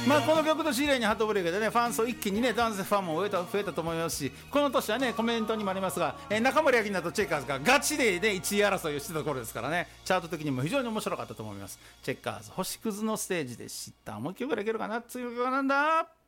まあこの曲と知り合いにハートブレイクでねファン層一気にね男性ファンも増えたと思いますし、この年はねコメントにもありますが、中森明菜とチェッカーズがガチでね1位争いをしてた頃ですからね、チャート的にも非常に面白かったと思います。チェッカーズ星屑のステージでした。もう一曲ぐらいいけるかな。次の曲はなんだ。